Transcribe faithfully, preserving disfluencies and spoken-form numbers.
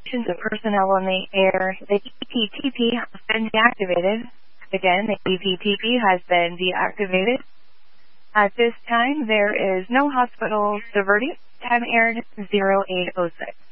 The personnel on the air, the E P T P has been deactivated. Again, the E P T P has been deactivated. At this time, there is no hospital diverting. Time aired zero eight oh six.